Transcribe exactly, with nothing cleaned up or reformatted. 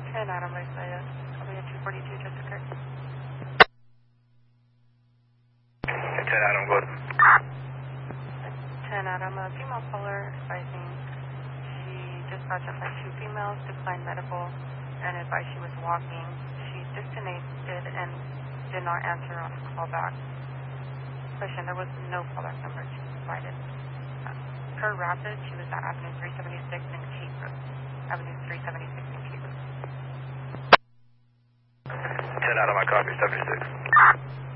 ten Adam Isaiah. Probably at two forty-two just occurred. ten Adam, good. ten Adam, a female caller advising she dispatched up by two females, declined medical, and advised she was walking. She disconnected and did not answer on callback. Question, there was no callback number she provided. Uh, per Rapid, she was at Avenue three seventy-six in Cape Road. Avenue three seventy-six in Cape Road. ten Adam, I copy, seventy-six.